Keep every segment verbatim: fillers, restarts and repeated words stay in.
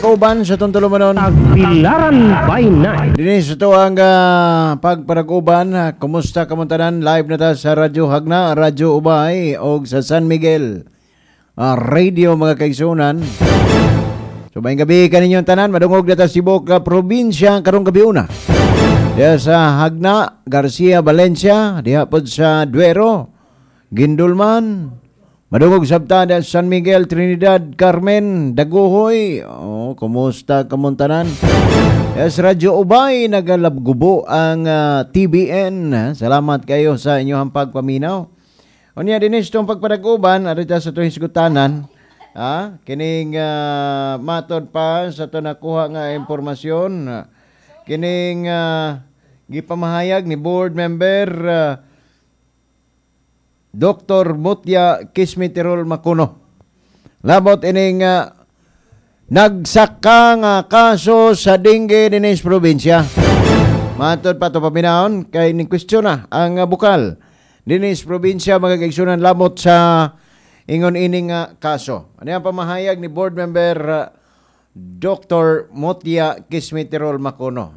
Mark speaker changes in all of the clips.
Speaker 1: Uban sa itong tulumanon.
Speaker 2: Tagbilaran by night.
Speaker 1: Dinis ito ang uh, pagparag-uban. Kumusta kamuntanan? Live na ta sa Radyo Hagna, Radyo Ubay o sa San Miguel uh, Radio mga kaigsunan. So maayong gabi kaninyong tanan. Madungog na ta Cebu ka probinsya karong gabi una. Diya sa Hagna, Garcia, Valencia. Diya po sa Duero, Gindulman. Madungog sabta sa San Miguel, Trinidad, Carmen, Daguhoy. Oh, kumusta kamuntanan? Yes, Radyo Ubay, nagalabgubo ang uh, T B N. Salamat kayo sa inyong pagpaminaw. Unya dinis itong pagpadaguban, arita sa itong hisgutanan. Ah, kining uh, matod pa sa ito nakuha nga impormasyon. Kining uh, gipamahayag ni board member uh, Doktor Mutya Kismitirol Makuno. Labot ining uh, nagsaka nga kaso sa dengue dinis probinsya. Matod pa ito paminahon kay ning question na ang uh, bukal dinis probinsya magagigsunan labot sa ingon ining uh, kaso. Ano yung pamahayag ni board member uh, Doktor Mutya Kismitirol Makuno?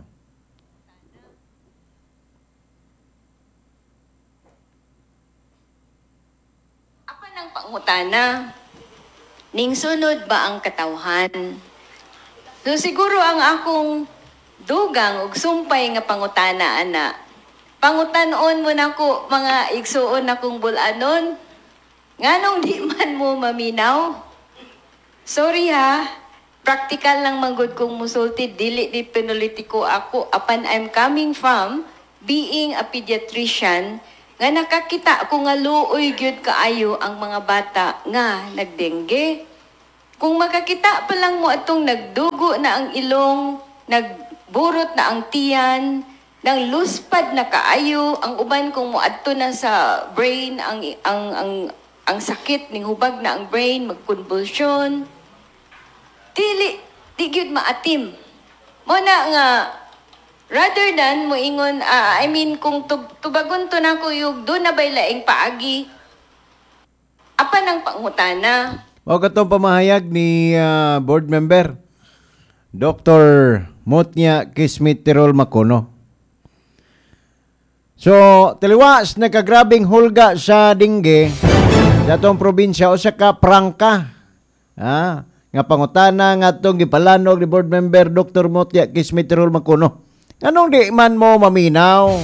Speaker 3: Pangutana, ning sunod ba ang katawhan? So siguro ang akong dugang ug sumpay nga pangutana ana. Pangutanon mo nako mga igsuon akong bulanon. Nganong di man mo maminaw? Sorry ha. Practical lang manggod kong musulti, dili di penalitiko ako apan I'm coming from being a pediatrician. Nga nakakita ko nga luoy gyud kaayo ang mga bata nga nagdengge. Kung makakita pa lang mo atong nagdugo na ang ilong, nagburot na ang tiyan, nang luspad na kaayo, ang uban kung mo adto na sa brain ang ang ang ang sakit ning hubag na ang brain, magkonvulsyon. Dili di gyud maatim. Mo na nga rather than mo ingon, uh, I mean, kung tub, tubagon to na ko yung doon na ba'y laing paagi, apa ng pangutana?
Speaker 1: O katong pamahayag ni uh, board member, Doktor Mutya Kismitirol Makuno. So, tiliwas, nagkagrabing hulga sa dengue sa itong probinsya o sa kaprangka. Ah, nga pangutana nga itong gipalanog ni board member Doktor Mutya Kismitirol Makuno. Anong di man mo maminaw?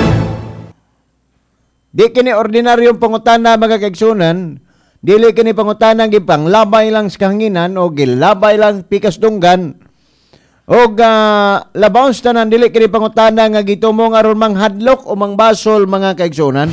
Speaker 1: Di kini ordinaryong pangutana mga kaigsunan, dili kini pangutana gipanglabay lang sa kahanginan o gilabay lang pikas dunggan. O uh, labaw sa tanan, dili kini pangutana nga gitumo nga ron manghadlok o mangbasol mga kaigsunan.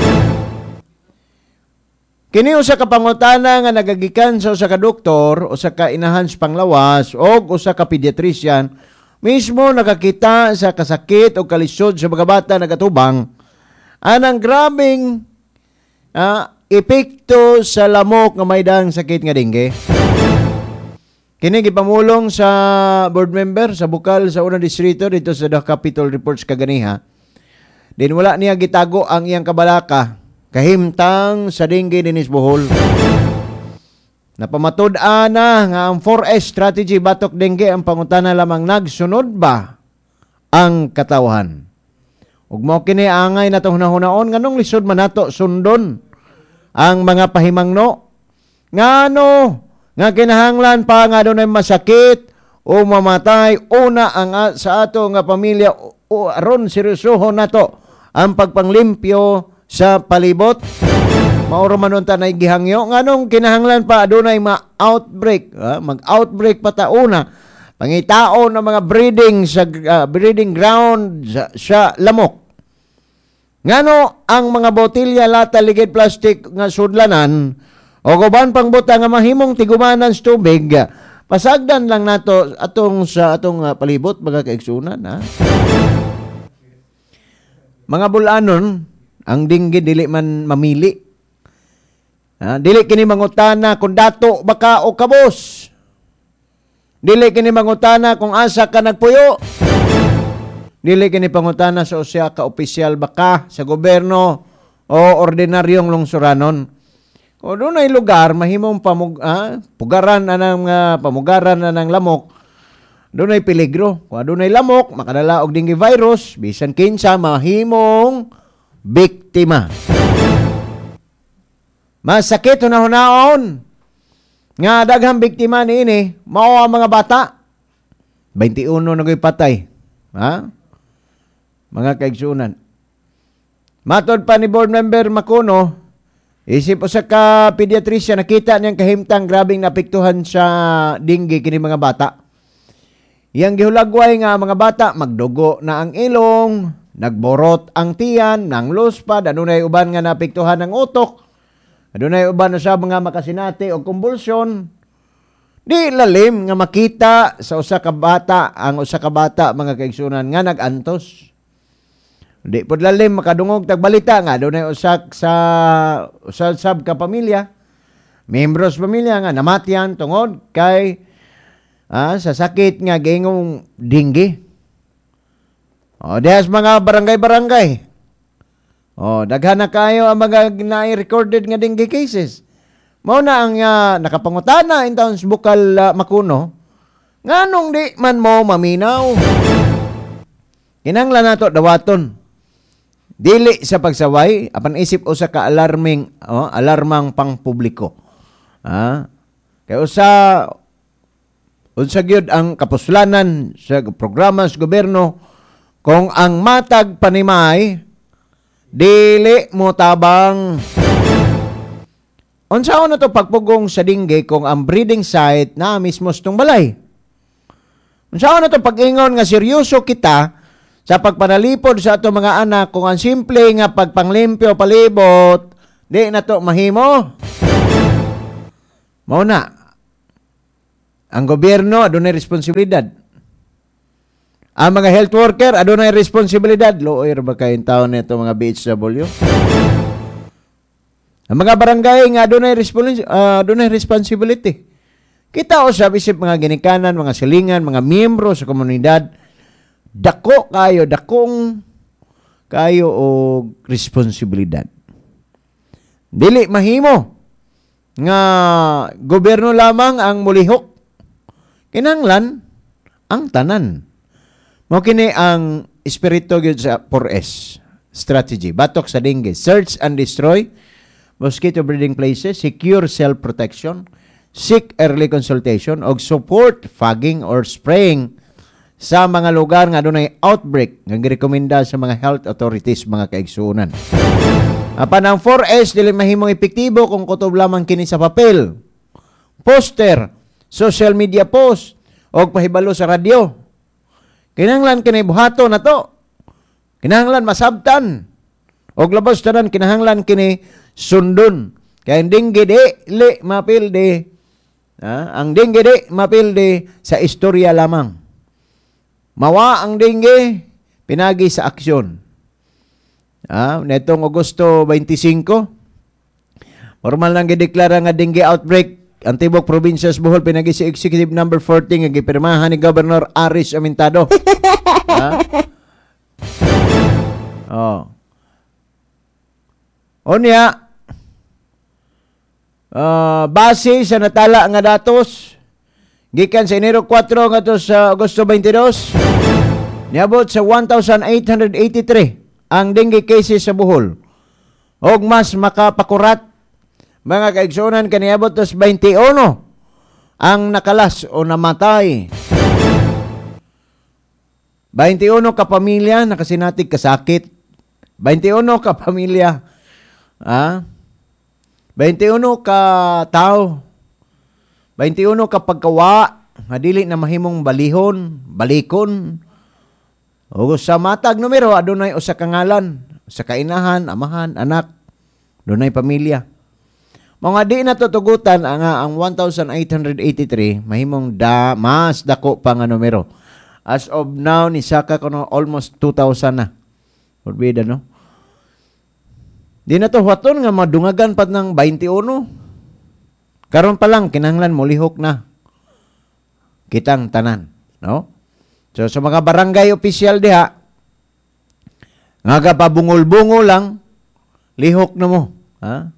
Speaker 1: Kini usa ka pangutana nga nagagikan sa usa ka doktor o sa kainahan sa panglawas o usa ka pediatrician mismo nakakita sa kasakit o kalisod sa mga bata nagatubang anang grabing uh, epekto sa lamok nga may dang sakit nga dengue. Kini gipamulong sa board member sa bukal sa unang distrito dito sa The Capitol Reports kaganiha. Din wala niya gitago ang iyang kabalaka kahimtang sa dengue dinis Bohol. Napamatud-an na nga ang four S strategy batok dengue ang pangutana lamang nagsunod ba ang katawhan. Ug mao kini angay natong hunahunaon nganong lisod man nato sundon ang mga pahimangno. Ngano nga kinahanglan pa nga dunay masakit o mamatay una ang sa ato nga pamilya o aron seryosohon nato ang pagpanglimpyo sa palibot. Mauro manon ta na gihangyo nganong kinahanglan pa adunay ma-outbreak, ha? Mag-outbreak pa ta una. Pangitaon ng mga breeding sa uh, breeding ground sa, sa lamok. Ngano ang mga botilya, lata, ligid plastic nga sudlanan o guban pang buta nga mahimong tigumanan sa tubig, pasagdan lang nato atong sa atong uh, palibot mga kaigsunan, ha? Mga bulanon, ang dengue dili man mamili. Ah, dili kini mangutana kung dato baka o kabos. Dili kini mangutana kung asa ka nagpuyo. Dili kini pangutana sa usya ka opisyal baka sa gobyerno o ordinaryong lungsuranon. Kung doon ay lugar mahimong pamug ah, pugaran na ng uh, pamugaran na ng lamok Dunay peligro. Kung dunay lamok, makadala og dengue virus, bisan kinsa mahimong biktima. Masakit hunahon nga daghang biktima niini mao ang mga bata. twenty-one na ko'y patay. Ha? Mga kaigsunan. Matod pa ni board member Macuno, isip usa ka pediatrician nakita niyang kahimtang grabing napiktuhan sa dengue kini mga bata. Yang gihulagway nga mga bata magdugo na ang ilong, nagborot ang tiyan, nang luspad, adunay uban nga napiktuhan ng utok, adunay uban na sa mga makasinati o kumbulsyon. Di lalim nga makita sa usa ka bata, ang usa ka bata mga kaigsunan nga nagantos. Di pud lalim makadungog tagbalita nga adunay usa sa usa sab ka pamilya, miyembros pamilya nga namatyan tungod kay ah, sa sakit nga gingong dengue. O, dihas mga barangay-barangay. O, daghan na kayo ang mga na-recorded nga dengue cases. Mao na ang uh, nakapangutana in towns bukal uh, Macuno, nganong di man mo maminaw. Kinahanglan nato dawaton. Dili sa pagsaway, apan isip usa ka alarming, oh, alarmang pangpubliko. Ha? Kay usa unsa gyud ang kapuslanan sa programa sa gobyerno kung ang matag panimay dili mo tabang. Unsa na to pagpugong sa dengue kung ang breeding site na mismo stong balay? Unsa na to pag-ingon nga seryoso kita sa pagpanalipod sa ato mga anak kung ang simple nga pagpanglimpyo palibot di na to mahimo? Mao na ang gobyerno adunay responsibilidad. Ang mga health worker adunay responsibilidad. Lawyer ba kayong tao nito mga B H W? Ang mga barangay nga adunay respons- uh, adunay responsibility. Kita usab isip mga ginikanan, mga silingan, mga miyembro sa komunidad, dako kayo, dakong kayo og responsibilidad. Dili mahimo nga gobyerno lamang ang mulihok. Kinahanglan ang tanan. Mao kini ang espiritu gyud sa four S strategy. Batok sa dengue, search and destroy mosquito breeding places, secure self-protection, seek early consultation, og support fogging or spraying sa mga lugar nga adunay outbreak nga girekomenda sa mga health authorities mga kaigsuonan. Apan ang four S dili mahimong epektibo kung kutob lamang kini sa papel, poster, social media post, og pahibalo sa radyo. Kinahanglan kini buhaton na to. Kinahanglan masabtan. Og labas tanan kinahanglan kini sundon. Kaya ang dengue di, li, mapildi. Ha? Ang dengue di, mapildi sa istorya lamang. Mawa ang dengue, pinagi sa aksyon. Ha? Netong Agosto twenty-five, formal lang gideklara nga dengue outbreak. Ang tibok probinsya sa Bohol, pinagi si Executive Number forty nga gipirmahan ni Governor Aris Amintado. Ha? Oh. Unya, uh, base sa natala nga datos, gikan sa Enero four nga to sa Agosto twenty-two, niabot sa one thousand eight hundred eighty-three ang dengue cases sa Bohol. Og mas makapakurat, mga kaigsunan, kaniabot sa twenty-one ang nakalas o namatay. twenty-one ka pamilya nakasinatig kasakit. twenty-one ka pamilya. Ah? twenty-one ka tao. twenty-one ka pagkawa, madili na mahimong balihon, balikon. O sa matag numero, adunay usa ka ngalan, usa ka inahan, amahan, anak, adunay pamilya. Mga di na tutugutan ang, ang one thousand eight hundred eighty-three, mahimong da, mas dako pa nga numero. As of now, ni Saka kono almost two thousand na. Forbida, no? Di na to waton nga madungagan pat ng twenty-one. Karon pa lang kinahanglan mo lihok na kitang tanan, no? So sa mga barangay official diha nga kapabungol-bungol lang lihok na mo, ha?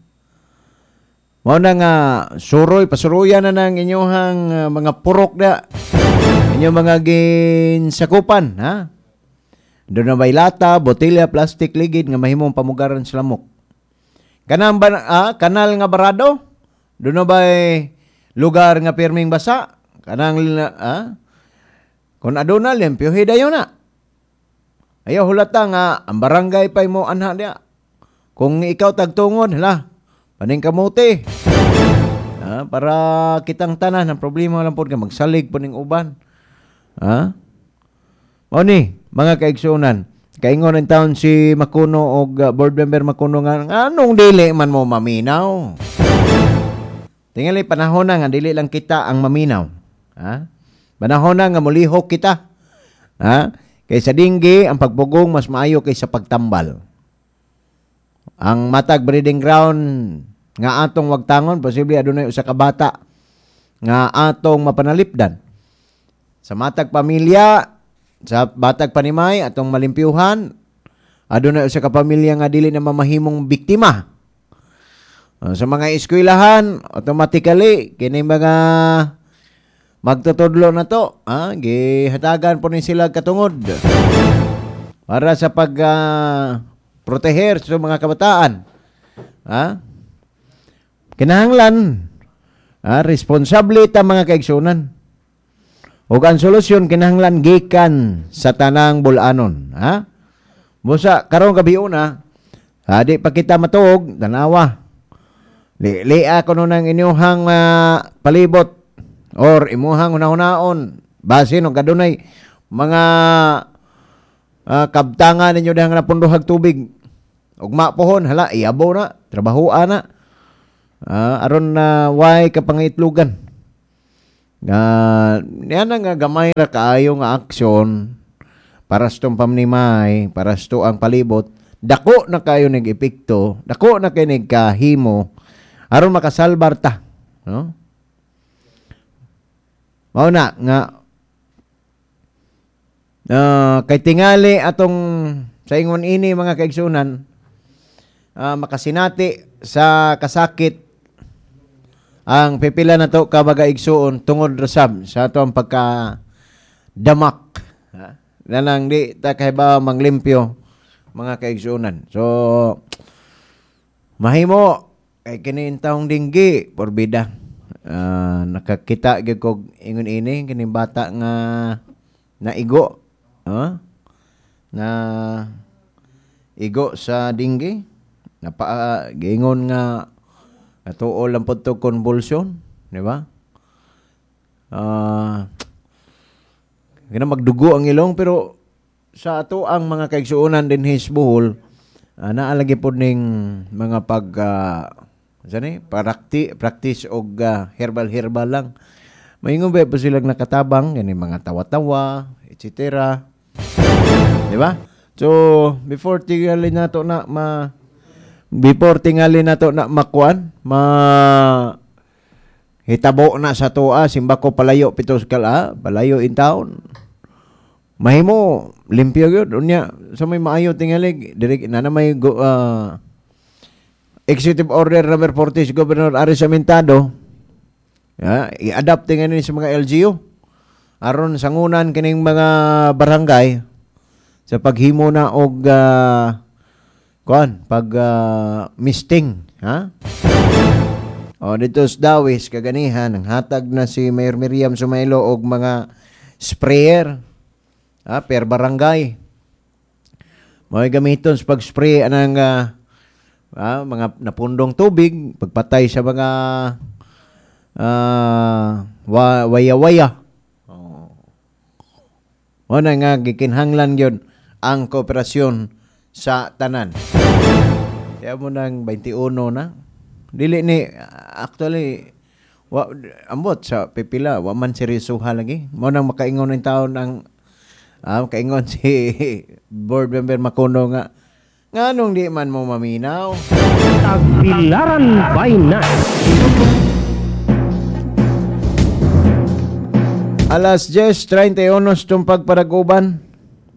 Speaker 1: Mao na nga suroy pasuruyan na ng inyong uh, mga purok da. Inyo mga ginsakupan, ha? Doon na may lata, botelya, plastic, ligid nga mahimong pamugaran sa lamok. Kanang ba, ah, kanal nga barado? Doon na ba'y lugar nga pirming basa? Kanang, ah, kung aduna, limpyohi dayo na. Ayaw hulata nga, ang barangay pa'y mo anha niya. Kung ikaw tagtungod, hala, paning kamuti. Ah, para kitang tanan, ang problema lang po nga, magsalig po ning uban. Ha? O ni, mga kaigsunan, kaingon ang taon si Makuno o uh, board member Makuno nga, anong dili man mo maminaw? Tingali, panahon na nga, dili lang kita ang maminaw. Ha? Panahon na nga, mulihok kita. Ha? Kaysa dinggi, ang pagpugong mas maayo kaysa pagtambal. Ang matag breeding ground nga atong wagtangon, posible adunay usa ka bata nga atong mapanalipdan. Sa matag pamilya, sa batag panimay, atong malimpyuhan, adunay usa ka pamilya nga dili na mamahimong biktima. Uh, sa mga eskwelahan, automatically, kini mga magtutudlo na to, ah, gihatagan po ni sila katungod para sa pag uh, proteher sa mga kabataan. Ha? Kinahanglan, ah, responsable ta mga kaigsunan. Ug ang solusyon kinahanglan gikan sa tanang bulanon, ha? Busa karong gabi una, ha, di pa kita matuog, tanawa. Li-lia kuno nang inyuhang uh, palibot or imuhang una-unaon base no kadunay mga uh, kabtangan ninyo dahang napunduhag tubig. Ugma pohon, hala, iyabaw na, trabahoan na. Uh, aron na uh, way kapangitlugan. Nga, uh, yan nga gamay ra kaayo nga aksyon para sa itong pamnimay, para sa ito ang palibot, dako na kayo nag-epekto, dako na kayo nagkahimo, aron makasalbar ta. No? Mao na, nga, uh, kay tingali atong sa ingon ini mga kaigsunan, uh, makasinati sa kasakit ang pipila na to kabaga igsuon tungod rasab sa ato ang pagka damak. Ha? Na lang di ta kahibaw manglimpyo mga kaigsuonan. So mahimo kay kini taong dinggi porbida. Uh, nakakita gyud kog ingon ini kini bata nga naigo. Huh? Na igo sa dinggi. Napa uh, gingon nga natuol lang po ito convulsion, di ba? Uh, kaya magdugo ang ilong, pero sa ato ang mga kaigsuunan din hisbuhol, uh, naalagi po ning mga pag, uh, sani, parakti, practice o uh, herbal-herbal lang. Mayingon ba po silang nakatabang, yan mga tawa-tawa, et cetera. Di ba? So, before tingali na ito na ma... Before tingali na to na makuan, ma hitabo na sa toa, simba ko palayo pitos kala, palayo in town. Mahimo, limpyo yun. Unya, sa may maayo tingali, direk, na na may go, uh, Executive Order number forty si Governor Aris Amintado, yeah, i-adapt tingnan sa mga L G U. Aron sangunan kining mga barangay sa paghimo na og uh, kuan pag uh, misting, ha? O dito sa Dawis kaganihan ang hatag na si Mayor Miriam Sumailo og mga sprayer, ha, per barangay. May gamiton sa pag-spray anang uh, ah, mga napundong tubig, pagpatay sa mga uh, waya-waya. Oh. O na nga gikinhanglan yun ang kooperasyon sa tanan. Kaya mo nang twenty-one na. Dili ni, actually, wa, ambot sa pipila, wa man seryosoha lagi. Mo nang makaingon ng taon ang, ah, makaingon si board member Makuno nga, nga nung di man mo maminaw.
Speaker 2: Tagbilaran by night.
Speaker 1: Alas diyes treinta y uno itong pagparaguban.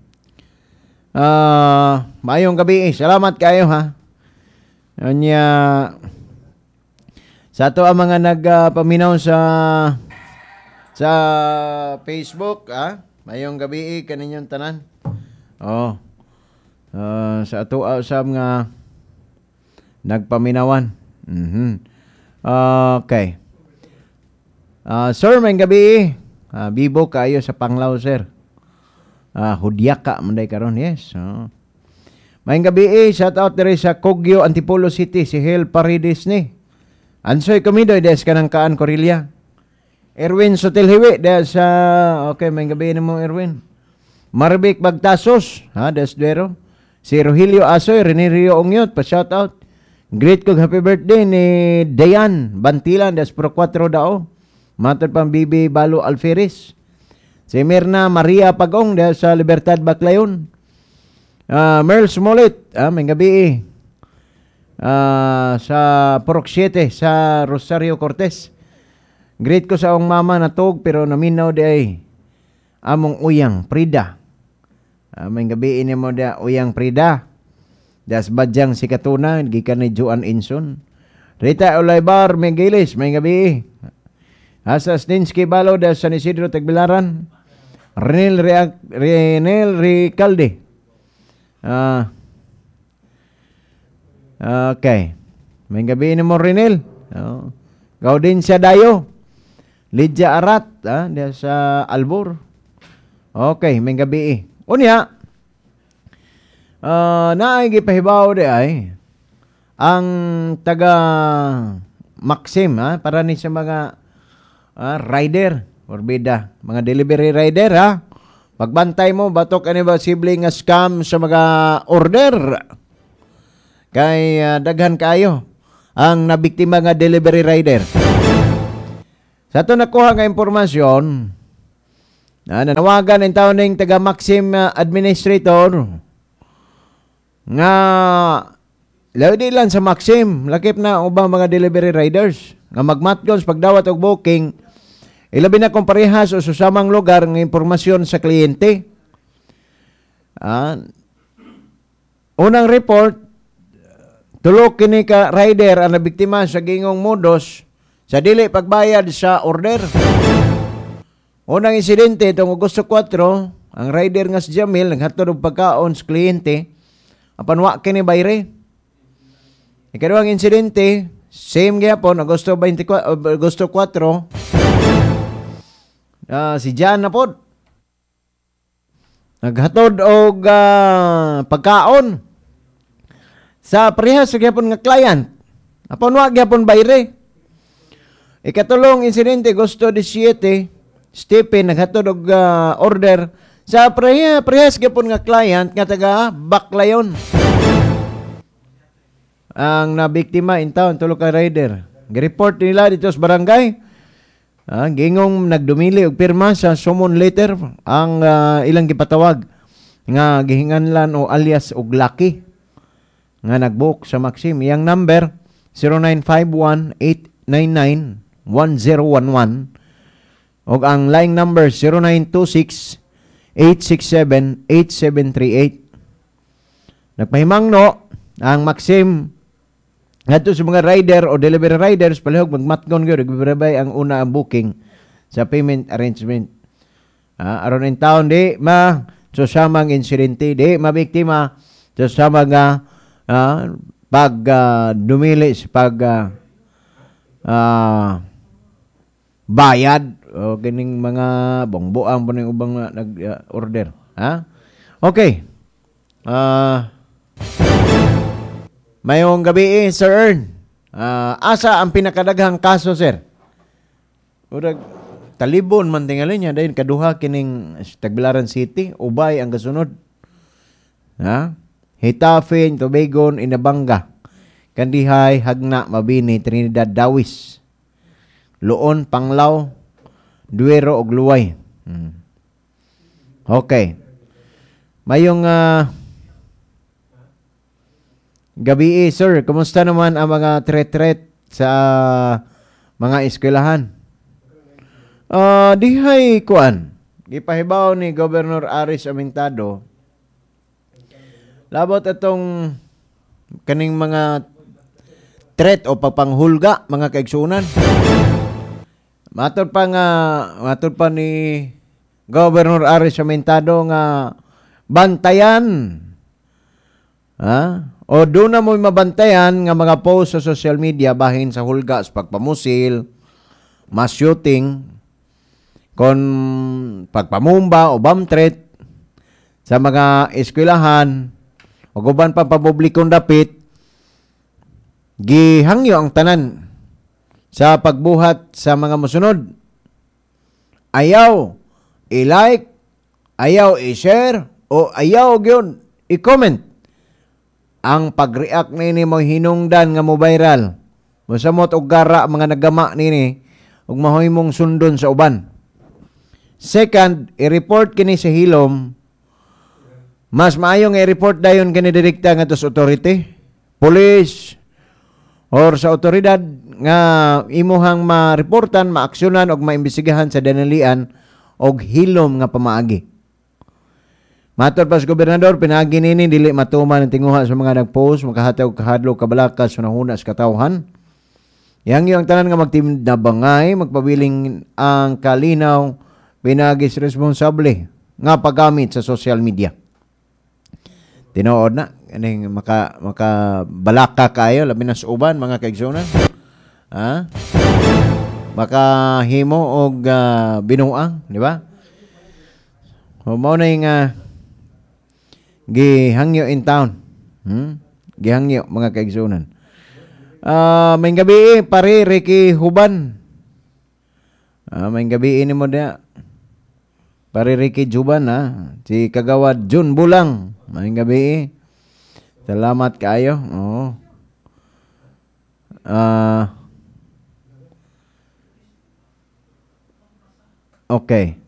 Speaker 1: Uh, mayong gabi. Salamat kayo, ha. Anya, sa ato ang mga nagpaminaw uh, sa sa Facebook, ah. Mayong gabi kaninyong tanan. Oh. Uh, sa ato usab nga nagpaminawan. Mhm. Okay. Uh, sir, may gabi. Uh, bibo kayo sa Panglao, sir. Uh, Hudyaka manday karon, yes. Oh. May gabi, shout out diri sa Cogyo, Antipolo City, si Hel Paredes ni. Ansoy Comidoy des kanang kaan Corillia. Erwin Sotelhiwi des sa okay, may gabi nimo Erwin. Marbik Bagtasos, ha, des dero. Si Rogelio Asoy, Rene Rio Ongyot, pa shout out. Great kong happy birthday ni Dayan Bantilan des Pro four dao. Matod pang Bibi Balo Alferis. Si Mirna Maria Pagong des sa Libertad Baclayon. Uh, Merl Smollett, ah, may gabi uh, sa Porok siete sa Rosario Cortez. Great ko sa akong mama na tog pero naminaw di ay among uyang Prida. Uh, may gabi ini mo da uyang Prida. Das badyang si Katuna gikan ni Joan Inson. Rita Olaybar Migueles, may gabi. Asa Stinsky Balo da San Isidro Tagbilaran. Renel Reac Renel Ricalde. Ah. Uh, okay. May gabi ni mo Renel. Oh. Gaudensia Dayo. Lydia Arat, ah, dia sa Albor. Okay, may gabi. Unya. Uh, naay gipahibaw di ay ang taga Maxim, ha, para ni sa mga uh, rider or bida, mga delivery rider, ha. Pagbantay mo, batok ani ba sibling nga scam sa mga order. Kay uh, daghan kayo ang nabiktima nga delivery rider. Sa ito nakuha nga informasyon, na nanawagan ng taon ng taga Maxim uh, Administrator nga lawdi lang sa Maxim, lakip na ubang mga delivery riders nga magmatgon sa pagdawat og booking. Ilabi na kung parehas o susamang lugar ng impormasyon sa kliyente. Ah, unang report, tulok kini ka rider ang nabiktima sa gingong modus sa dili pagbayad sa order. Unang insidente itong Agosto four, ang rider nga si Jamil naghatod og pagkaon sa kliyente apan wa kini bayre. Ikaduhang insidente, same gyapon Agosto twenty-four, Agosto four. Uh, si Jan na pod naghatod og uh, pagkaon sa parehas sa gyapon nga client apon wa gyapon bayre. Ikatulong insidente Agosto seventeen, Stephen naghatod og uh, order sa parehas parehas gyapon nga client nga taga Baclayon. Ang nabiktima in town tulo ka rider gi-report nila dito sa barangay. Ah, gingong nagdumili og pirma sa summon letter ang uh, ilang gipatawag nga gihinganlan o alias og Lucky nga nagbook sa Maxim. Iyang number zero nine five one eight nine nine one zero one one og ang line number zero nine two six eight six seven eight seven three eight. Nagpahimangno ang Maxim ngadto sa mga rider o delivery riders palihog magmatgon gyud gibrabay ang una ang booking sa payment arrangement. Ah, aron in town di ma susamang insidente di mabiktima sa sama nga ah, pag uh, dumili sa pag uh, uh, bayad o kining mga bongboang po ng ubang uh, nag-order. Uh, ha? Okay. Ah... Uh, Mayong gabi, eh, Sir Ern. Uh, asa ang pinakadaghang kaso, sir? Urag, talibon man tingali niya dahil kaduha kining Tagbilaran City, ubay ang kasunod. Ha? Hitafe, Tobagon, Inabanga. Kandihay, Hagna, Mabini, Trinidad, Dawis. Luon, Panglao, Duero, ug Luway. Hmm. Okay. Mayong... Uh, gabi, eh, sir. Kumusta naman ang mga tret-tret sa uh, mga eskwelahan? Uh, dihay, kuan. Ipahibaw ni Governor Aris Amintado. Labot itong kaning mga threat o pagpanghulga, mga kaigsunan. matod pa nga, matod pa ni Governor Aris Samentado nga bantayan. Ha? O doon na mo mabantayan nga mga post sa social media bahin sa hulga sa pagpamusil, mass shooting, kon pagpamumba o bomb threat sa mga eskwelahan o guban pa papublikong dapit, gihangyo ang tanan sa pagbuhat sa mga musunod. Ayaw i-like, ayaw i-share, o ayaw gyud i-comment. Ang pag-react nini mo hinungdan nga mo viral. Mosamot og gara mga nagama nini ug mahimong sundon sa uban. Second, i-report kini sa hilom. Mas maayong i-report dayon kini direkta nga sa authority, police, or sa otoridad nga imuhang ma-reportan, maaksyonan og maimbestigahan sa danalian og hilom nga pamaagi. Matod pa sa gobernador, pinagi nini dili matuman ang tinguha sa mga nagpost, makahataw kahadlok kabalakas sa nahuna sa katawhan. Yang yung tanan nga magtinabangay, magpabiling ang kalinaw, pinagis responsable nga paggamit sa social media. Tinuod na, kaning maka makabalaka kayo labi na sa uban mga kaigsunan. Ha? Makahimo og uh, binuang, di ba? O mao na yung uh, gihangyo in town. Hmm? Gihangyo mga kaigsunan. Ah, uh, may gabi pare Ricky Huban. Ah, uh, may gabi ni mo dia. Pare Ricky Juban ha. Si Kagawad Jun Bulang. May gabi. Salamat kayo. Oo. Ah. Uh, okay.